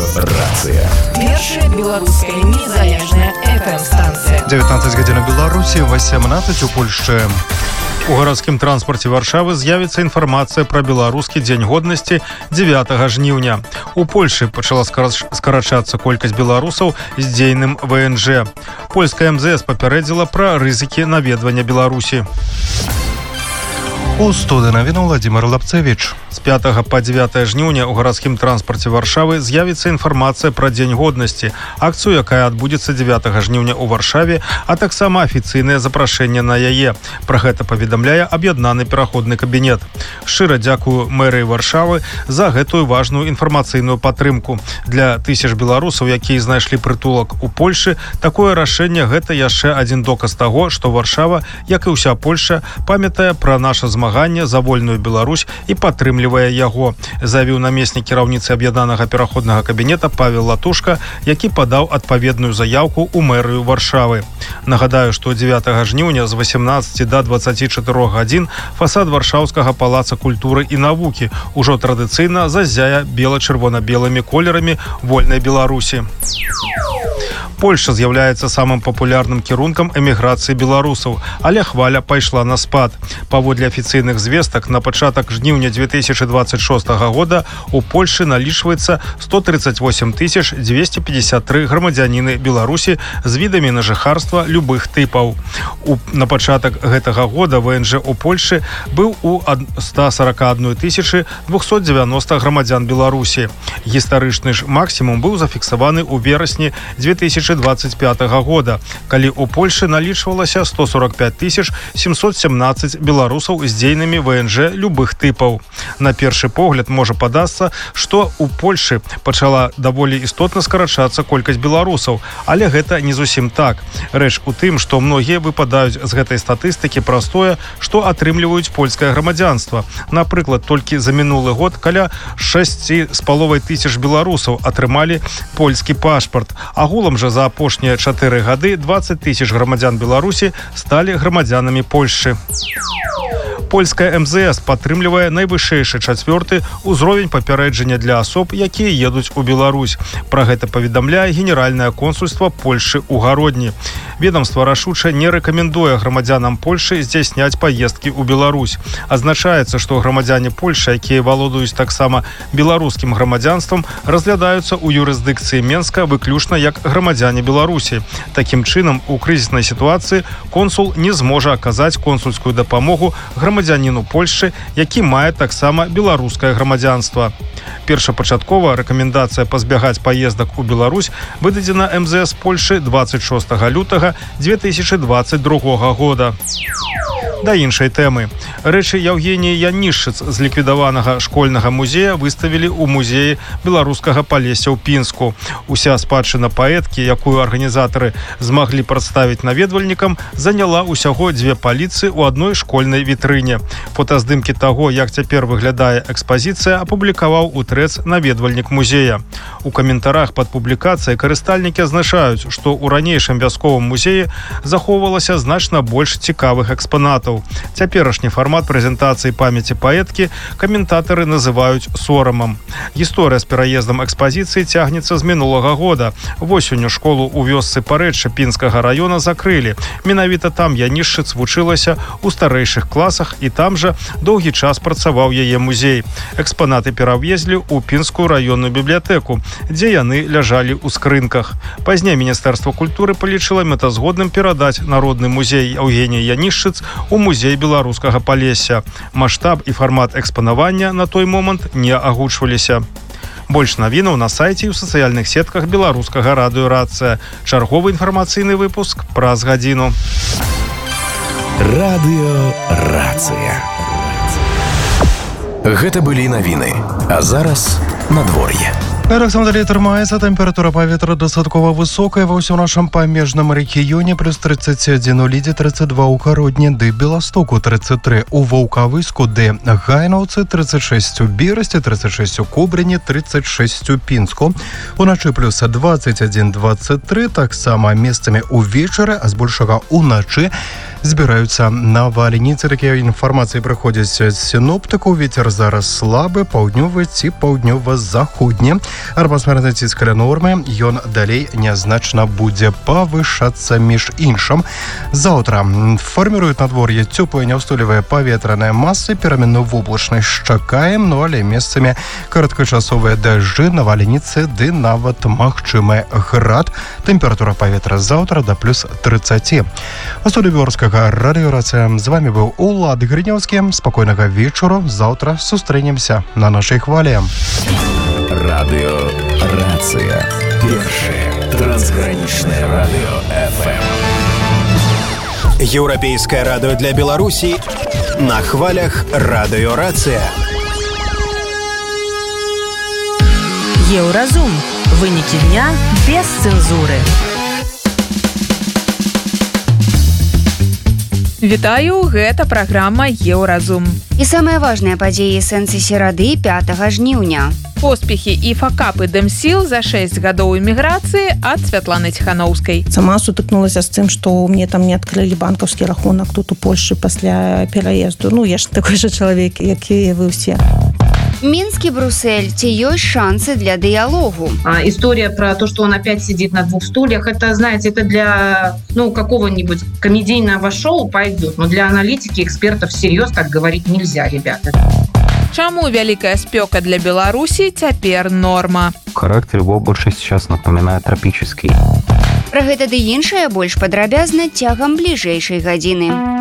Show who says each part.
Speaker 1: Радиорация.
Speaker 2: Першая белорусская незалежная FM-станция.
Speaker 3: 19 гадзін у Беларусі, 18 у Польшчы. У гарадскім транспарце Варшавы з'явіцца інфармацыя пра беларускі дзень годнасці 9 жніўня. У Польшы пачала скарачацца колькасць беларусаў з дзейным ВНЖ. Польская МЗС папярэдзіла пра рызыкі наведвання Беларусі. У студыі навін Владимир Лапцевич. З 5 па 9 жніўня ў гарадскім транспарце Варшавы з'явіцца інфармацыя пра дзень годнасці, акцыю, якая адбудзецца 9 жніўня ў Варшаве, а таксама афіцыйнае запрашэнне на яе. Пра гэта паведамляе аб'яднаны пераходны кабінет. Шчыра дзякую мэрыі Варшавы за гэтую важную інфармацыйную падтрымку. Для тысяч беларусаў, якія знайшлі прытулак у Польшы, такое рашэнне гэта яшчэ адзін доказ таго, што Варшава, як і ўся Польша, памятае пра наша змаганне за вольную Беларусь і падтрымлівае яго, заявіў намеснік кіраўніцы аб'яднанага пераходнага кабінета Павел Латушка, які падаў адпаведную заявку ў мэрыю Варшавы. Нагадаю, што 9 жніўня з 18 до 24 гадзін фасад Варшаўскага палаца культуры і навукі ўжо традыцыйна зазяе бела-чырвона-белымі колерамі вольнай Беларусі. Польша з'яўляецца самым папулярным кірункам эміграцыі беларусаў, але хваля пайшла на спад. Паводле афіцыйных звестак, на пачатак жніўня 2026 года у Польшы налічваецца 138 253 грамадзяніны Беларусі з відамі на жыхарства любых тыпаў. На пачатак гэтага года ВНЖ у Польшы быў у 141 290 грамадзян Беларусі. Гістарычны ж максімум быў зафіксаваны ў верасні 2025 года, калі у Польшы налічвалася 145 717 беларусаў з дзейнымі ВНЖ любых тыпаў. На першы погляд можа падацца, што у Польшы пачала даволі істотна скарачацца колькасць беларусаў, але гэта не зусім так. Рэч у тым, што многія выпадаюць з гэтай статыстыкі праз тое, што атрымліваюць польскае грамадзянства. Напрыклад, толькі за мінулы год каля 6,5 тысяч беларусаў атрымалі польскі пашпарт. Агулам жа за апошнія 4 гады 20 тысяч грамадзян Беларусі сталі грамадзянамі Польшчы. Польская МЗС падтрымлівае найвышэйшы 4-й узровень папярэджання для асоб, якія едуць у Беларусь. Пра гэта паведамляе Генеральнае консульства Польшы ў Гародні. Ведомства рашуча не рэкамендуе грамадзянам Польшы здзяйсняць паездкі ў Беларусь. Азначаецца, што грамадзяне Польшы, якія валодаюць таксама беларускім грамадзянствам, разглядаюцца ў юрысдыкцыі Менска выключна як грамадзяне Беларусі. Такім чынам, у крызіснай сітуацыі консул не зможа аказаць консульскую дапамогу грамадзяніну Польшчы, які мае таксама беларускае грамадзянства. Першапачаткова рэкамендацыя пазбягаць паездак у Беларусь выдадзена МЗС Польшчы 26 лютага 2022 года. Да іншай тэмы. Рэчы Яўгеніі Янішчыц з ліквідаванага школьнага музея выставілі ў музеі беларускага Палесся ў Пінску. Уся спадчына паэткі, якую арганізатары змаглі прадставіць наведвальнікам, заняла ўсяго 2 паліцы ў адной школьнай вітрыне. Фотаздымкі таго, як цяпер выглядае экспазіцыя, апублікаваў у трэц наведвальнік музея. У каментарах пад публікацыяй карыстальнікі азначаюць, што ў ранейшым вясковым музеі захоўвалася значна больш цікавых экспанатаў. Цяперашні фармат прэзентацыі памяці паэткі каментатары называюць сорамам. Гісторыя з пераездам экспазіцыі цягнецца з мінулага года. Восенню школу ў вёсцы Парэчча Пінскага раёна закрылі. Менавіта там Янішчыц вучылася ў старэйшых класах, і там жа доўгі час працаваў яе музей. Экспанаты перавезлі ў Пінскую раённую бібліятэку, дзе яны ляжалі ў скрынках. Пазней Міністэрства культуры палічыла мэтазгодным перадаць народны музей Яўгеніі Янішчыц у музей беларускага Палесся. Маштаб і фармат экспанавання на той момант не агучваліся. Больш навінаў на сайце і ў сацыяльных сетках беларускага радыёрацыя. Чарговы інфармацыйны выпуск праз гадзіну.
Speaker 1: Радыёрацыя. Гэта былі навіны. А зараз надвор'е.
Speaker 3: Александр трымаецца, тэмпература паветра дастаткова высокая ва ўсім нашым памежным рэгіёне, плюс 31 у Лідзе, 32 ў Гародні, ды Беластоку, 33 у Ваўкавыску, ды Гайнаўцы, 36 у Берасці, 36 у Кобрыні, 36 у Пінску. Уначы плюс 21-23, таксама месцамі ўвечары, а збольшага уначы
Speaker 4: збіраюцца навальніцы. Такія інфармацыі прыходзяць з сіноптыкаў. Вецер зараз слабы, паўднёвы ці паўднёва-заходні. Атмасферны ціск каля нормы, ён далей нязначна будзе павышацца. Між іншым, заўтра фарміруюць надвор'е цёплыя няўстойлівыя паветраныя масы, пераменную воблачнасць чакаем, але месцамі кароткачасовыя дажджы, навальніцы ды нават магчымы град. Тэмпература паветра заўтра да плюс 30. А студыі Беларускага радыёрацыя. З вами быў Улад Грынёўскі. Спакойнага вечару. Заўтра сустрэнемся на нашай хвалі.
Speaker 1: Радыёрацыя. Першае трансгранічнае радыё ФМ.
Speaker 5: Еўрапейскае радыё для Беларусі на хвалях радыёрацыя.
Speaker 2: Еўразум. Вынікі дня без цэнзуры. Вітаю, гэта праграма Еўразум.
Speaker 6: І самыя важныя падзеі сэнсы серады 5 жніўня.
Speaker 2: Поспехі і факапы Дэмсіл за 6 гадоў эміграцыі ад Святланы Ціханаўскай.
Speaker 7: Сама сутыкнулася з тым, што мне там не адкрылі банкаўскі рахунак тут у Польшы пасля пераезду. Я ж такой жа чалавек, як і вы ўсе.
Speaker 6: Минский Брюссель. Ці ёсць шансы для диалогу?
Speaker 8: История про то, что он опять сидит на двух стульях, это, знаете, это для какого-нибудь комедийного шоу пойдет. Но для аналитики, экспертов всерьез так говорить нельзя, ребята.
Speaker 2: Чаму вялікая спёка для Беларусі цяпер норма?
Speaker 9: Характер его больше сейчас напоминает тропический.
Speaker 6: Пра гэта ды іншае больш падрабязна цягам бліжэйшай гадзіны.